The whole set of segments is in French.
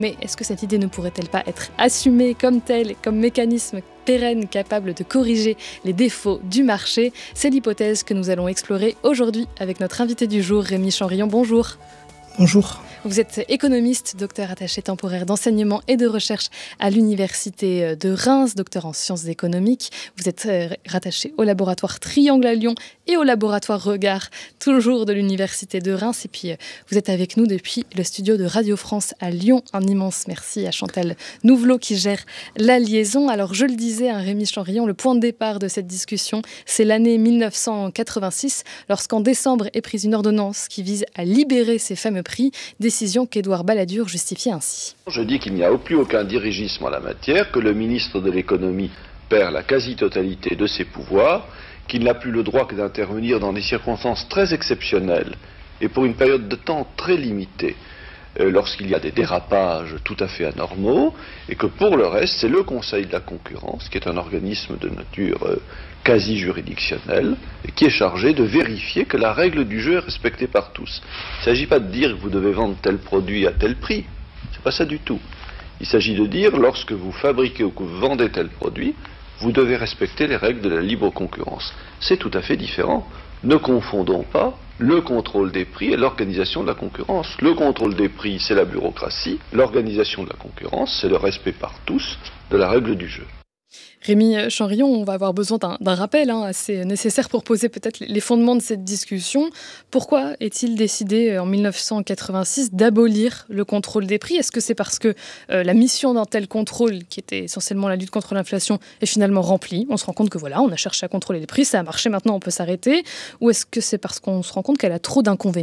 Mais est-ce que cette idée ne pourrait-elle pas être assumée comme telle, comme mécanisme pérenne capable de corriger les défauts du marché ? C'est l'hypothèse que nous allons explorer aujourd'hui avec notre invité du jour, Rémi Chanrillon. Bonjour. Bonjour. Vous êtes économiste, docteur attaché temporaire d'enseignement et de recherche à l'Université de Reims, docteur en sciences économiques. Vous êtes rattaché au laboratoire Triangle à Lyon et au laboratoire Regard, toujours de l'Université de Reims. Et puis, vous êtes avec nous depuis le studio de Radio France à Lyon. Un immense merci à Chantal Nouvelot qui gère la liaison. Alors, je le disais, Rémi Chanrillon, le point de départ de cette discussion, c'est l'année 1986, lorsqu'en décembre est prise une ordonnance qui vise à libérer ces fameux prix. Décision qu'Édouard Balladur justifiait ainsi. Je dis qu'il n'y a plus aucun dirigisme en la matière, que le ministre de l'économie perd la quasi-totalité de ses pouvoirs, qu'il n'a plus le droit que d'intervenir dans des circonstances très exceptionnelles et pour une période de temps très limitée, lorsqu'il y a des dérapages tout à fait anormaux, et que pour le reste, c'est le Conseil de la concurrence, qui est un organisme de nature quasi-juridictionnelle, et qui est chargé de vérifier que la règle du jeu est respectée par tous. Il ne s'agit pas de dire que vous devez vendre tel produit à tel prix, c'est pas ça du tout. Il s'agit de dire, lorsque vous fabriquez ou que vous vendez tel produit, vous devez respecter les règles de la libre concurrence. C'est tout à fait différent. Ne confondons pas le contrôle des prix et l'organisation de la concurrence. Le contrôle des prix, c'est la bureaucratie. L'organisation de la concurrence, c'est le respect par tous de la règle du jeu. Rémi Chanrillon, on va avoir besoin d'un rappel assez nécessaire pour poser peut-être les fondements de cette discussion. Pourquoi est-il décidé en 1986 d'abolir le contrôle des prix ? Est-ce que c'est parce que la mission d'un tel contrôle, qui était essentiellement la lutte contre l'inflation, est finalement remplie ? On se rend compte que voilà, on a cherché à contrôler les prix, ça a marché, maintenant on peut s'arrêter. Ou est-ce que c'est parce qu'on se rend compte qu'elle a trop d'inconvénients ?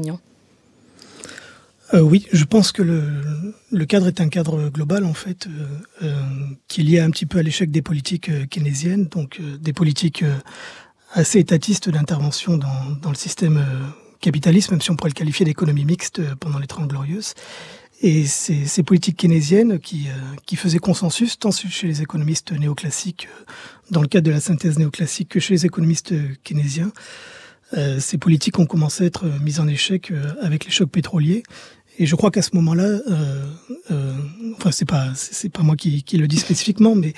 Oui, je pense que le cadre est un cadre global, en fait, qui est lié un petit peu à l'échec des politiques keynésiennes, donc des politiques assez étatistes d'intervention dans le système capitaliste, même si on pourrait le qualifier d'économie mixte pendant les 30 Glorieuses. Et ces politiques keynésiennes qui faisaient consensus, tant chez les économistes néoclassiques, dans le cadre de la synthèse néoclassique, que chez les économistes keynésiens, ces politiques ont commencé à être mises en échec avec les chocs pétroliers. Et je crois qu'à ce moment-là, enfin c'est pas moi qui le dis spécifiquement, mais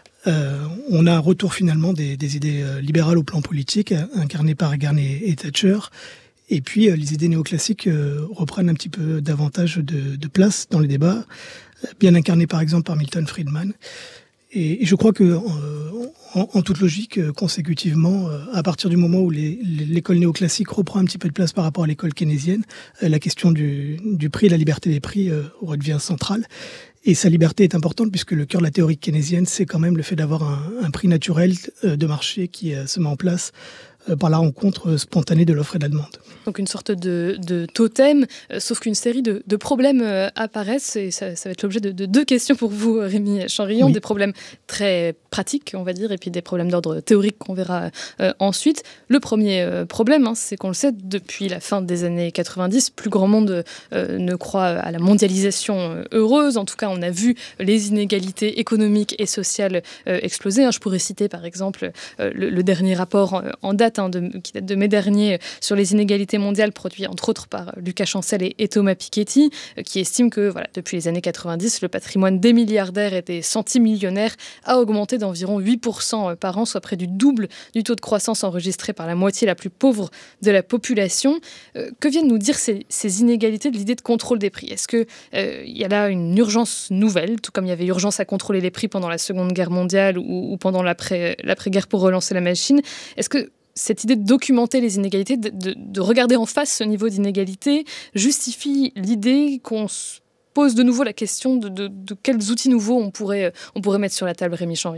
on a un retour finalement des idées libérales au plan politique, incarnées par Reagan et Thatcher. Et puis les idées néoclassiques reprennent un petit peu davantage de place dans les débats, bien incarnées par exemple par Milton Friedman. Et je crois que, en toute logique, consécutivement, à partir du moment où l'école néoclassique reprend un petit peu de place par rapport à l'école keynésienne, la question du prix et la liberté des prix redevient centrale. Et sa liberté est importante puisque le cœur de la théorie keynésienne, c'est quand même le fait d'avoir un prix naturel de marché qui se met en place par la rencontre spontanée de l'offre et de la demande. Donc une sorte de totem, sauf qu'une série de problèmes apparaissent, et ça va être l'objet de deux questions pour vous, Rémi Chanrillon, oui. Des problèmes très pratiques, on va dire, et puis des problèmes d'ordre théorique qu'on verra ensuite. Le premier problème, c'est qu'on le sait, depuis la fin des années 90, plus grand monde ne croit à la mondialisation heureuse. En tout cas, on a vu les inégalités économiques et sociales exploser. Je pourrais citer par exemple le dernier rapport en date, qui date de mai dernier, sur les inégalités mondiales, produit entre autres par Lucas Chancel et Thomas Piketty, qui estime que depuis les années 90, le patrimoine des milliardaires et des centimillionnaires a augmenté d'environ 8% par an, soit près du double du taux de croissance enregistré par la moitié la plus pauvre de la population. Que viennent nous dire ces inégalités de l'idée de contrôle des prix ? Est-ce qu'il y a là une urgence nouvelle, tout comme il y avait urgence à contrôler les prix pendant la Seconde Guerre mondiale ou pendant l'après-guerre pour relancer la machine ? Est-ce que cette idée de documenter les inégalités, de regarder en face ce niveau d'inégalité, justifie l'idée qu'on se pose de nouveau la question de quels outils nouveaux on pourrait mettre sur la table, Rémi Chanrillon ?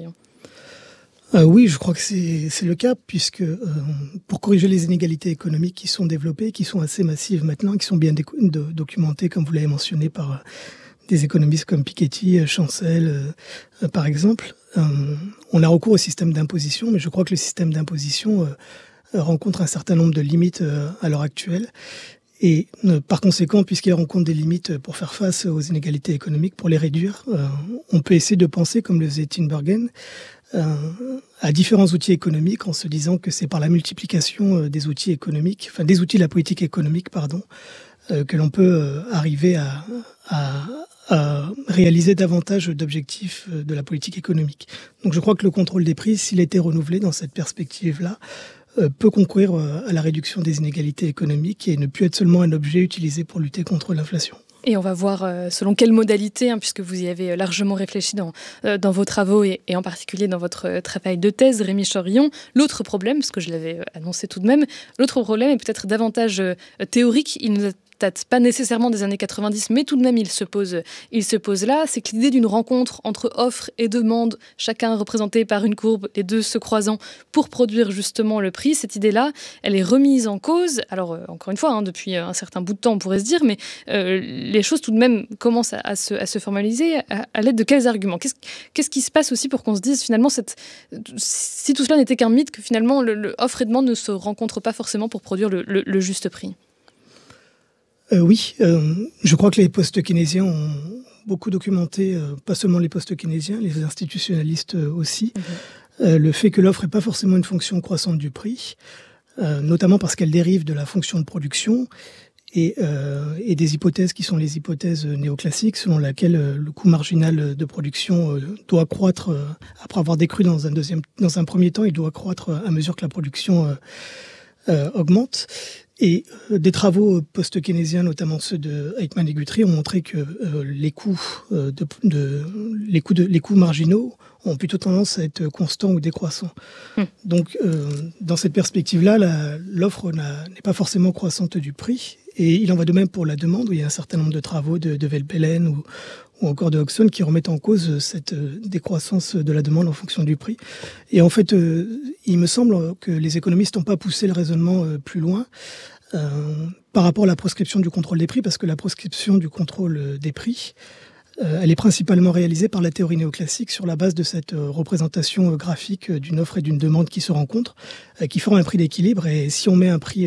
Oui, je crois que c'est le cas, puisque pour corriger les inégalités économiques qui sont développées, qui sont assez massives maintenant, qui sont bien documentées, comme vous l'avez mentionné, par des économistes comme Piketty, Chancel, par exemple. On a recours au système d'imposition, mais je crois que le système d'imposition rencontre un certain nombre de limites à l'heure actuelle. Et par conséquent, puisqu'il rencontre des limites pour faire face aux inégalités économiques, pour les réduire, on peut essayer de penser, comme le faisait Tinbergen, à différents outils économiques en se disant que c'est par la multiplication des outils économiques, enfin des outils de la politique économique, que l'on peut arriver à réaliser davantage d'objectifs de la politique économique. Donc je crois que le contrôle des prix, s'il était renouvelé dans cette perspective-là, peut concourir à la réduction des inégalités économiques et ne plus être seulement un objet utilisé pour lutter contre l'inflation. Et on va voir selon quelle modalité, puisque vous y avez largement réfléchi dans vos travaux et en particulier dans votre travail de thèse, Rémi Chorillon. L'autre problème, parce que je l'avais annoncé tout de même, l'autre problème est peut-être davantage théorique. Il ne date pas nécessairement des années 90, mais tout de même il se pose là. C'est que l'idée d'une rencontre entre offre et demande, chacun représenté par une courbe, les deux se croisant pour produire justement le prix, cette idée-là, elle est remise en cause. Alors encore une fois, depuis un certain bout de temps on pourrait se dire, mais les choses tout de même commencent à se formaliser à l'aide de quels arguments ? Qu'est-ce qui se passe aussi pour qu'on se dise finalement, si tout cela n'était qu'un mythe, que finalement l'offre et demande ne se rencontrent pas forcément pour produire le juste prix ? Oui, je crois que les post-keynésiens ont beaucoup documenté, pas seulement les post-keynésiens, les institutionnalistes aussi, le fait que l'offre n'est pas forcément une fonction croissante du prix, notamment parce qu'elle dérive de la fonction de production et des hypothèses qui sont les hypothèses néoclassiques, selon laquelle le coût marginal de production doit croître, après avoir décru dans un premier temps, il doit croître à mesure que la production augmente. Et des travaux post-keynésiens, notamment ceux de Heitman et Guthrie, ont montré que les coûts marginaux ont plutôt tendance à être constants ou décroissants. Donc, dans cette perspective-là, l'offre n'est pas forcément croissante du prix. Et il en va de même pour la demande, où il y a un certain nombre de travaux de Velpelen ou encore de Hodgson qui remettent en cause cette décroissance de la demande en fonction du prix. Et en fait, il me semble que les économistes n'ont pas poussé le raisonnement plus loin par rapport à la proscription du contrôle des prix, parce que la proscription du contrôle des prix, elle est principalement réalisée par la théorie néoclassique sur la base de cette représentation graphique d'une offre et d'une demande qui se rencontrent, qui forment un prix d'équilibre. Et si on met un prix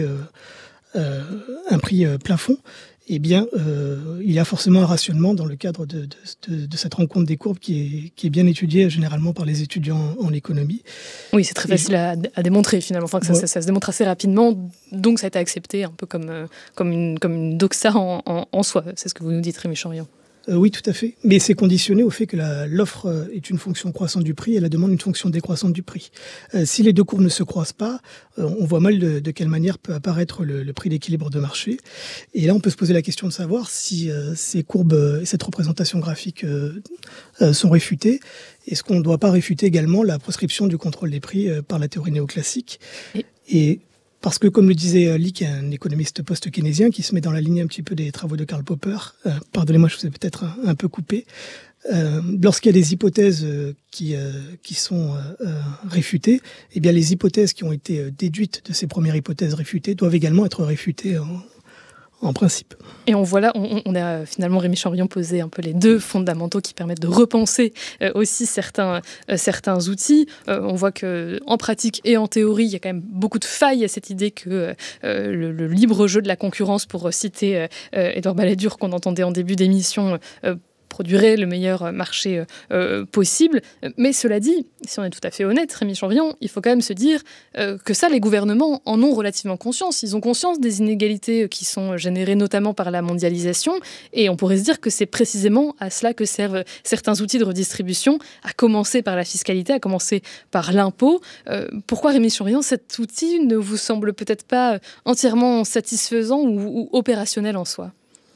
plafond, eh bien, il y a forcément un rationnement dans le cadre de cette rencontre des courbes qui est bien étudiée généralement par les étudiants en économie. Oui, c'est très facile à démontrer finalement. Enfin, ça se démontre assez rapidement, donc ça a été accepté un peu comme une doxa en soi. C'est ce que vous nous dites, Rémi Chorillon. Oui, tout à fait. Mais c'est conditionné au fait que l'offre est une fonction croissante du prix et la demande une fonction décroissante du prix. Si les deux courbes ne se croisent pas, on voit mal de quelle manière peut apparaître le prix d'équilibre de marché. Et là, on peut se poser la question de savoir si ces courbes et cette représentation graphique sont réfutées. Est-ce qu'on ne doit pas réfuter également la proscription du contrôle des prix par la théorie néoclassique ? Et parce que, comme le disait Lick, un économiste post-keynésien qui se met dans la lignée un petit peu des travaux de Karl Popper, pardonnez-moi, je vous ai peut-être un peu coupé, lorsqu'il y a des hypothèses qui sont réfutées, eh bien les hypothèses qui ont été déduites de ces premières hypothèses réfutées doivent également être réfutées en principe. Et on voit là, on a finalement, Rémi Chorillon, posé un peu les deux fondamentaux qui permettent de repenser aussi certains outils. On voit qu'en pratique et en théorie, il y a quand même beaucoup de failles à cette idée que le libre jeu de la concurrence, pour citer Édouard Balladur qu'on entendait en début d'émission, produirait le meilleur marché possible. Mais cela dit, si on est tout à fait honnête, Rémi Chorillon, il faut quand même se dire que ça, les gouvernements en ont relativement conscience. Ils ont conscience des inégalités qui sont générées notamment par la mondialisation, et on pourrait se dire que c'est précisément à cela que servent certains outils de redistribution, à commencer par la fiscalité, à commencer par l'impôt. Pourquoi, Rémi Chorillon, cet outil ne vous semble peut-être pas entièrement satisfaisant ou opérationnel en soi ?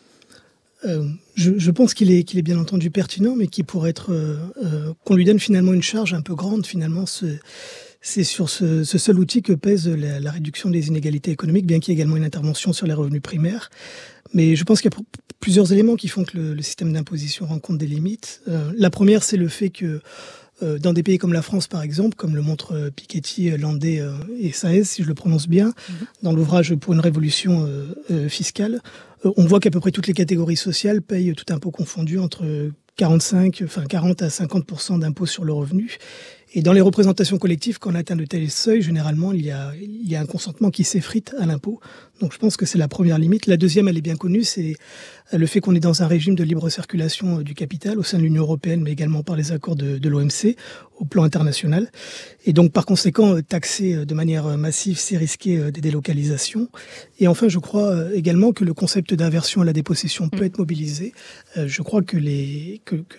Je pense qu'il est bien entendu pertinent, mais qu'il pourrait être qu'on lui donne finalement une charge un peu grande. Finalement, c'est sur ce seul outil que pèse la réduction des inégalités économiques, bien qu'il y ait également une intervention sur les revenus primaires. Mais je pense qu'il y a plusieurs éléments qui font que le système d'imposition rencontre des limites. La première, c'est le fait que dans des pays comme la France, par exemple, comme le montrent Piketty, Landé et Saez, si je le prononce bien, dans l'ouvrage Pour une révolution fiscale, on voit qu'à peu près toutes les catégories sociales payent tout impôt confondu entre 40 à 50% d'impôts sur le revenu. Et dans les représentations collectives, quand on atteint de tels seuils, généralement, il y a un consentement qui s'effrite à l'impôt. Donc je pense que c'est la première limite. La deuxième, elle est bien connue, c'est le fait qu'on est dans un régime de libre circulation du capital au sein de l'Union européenne, mais également par les accords de l'OMC au plan international. Et donc par conséquent, taxer de manière massive, c'est risquer des délocalisations. Et enfin, je crois également que le concept d'inversion à la dépossession peut être mobilisé. Je crois que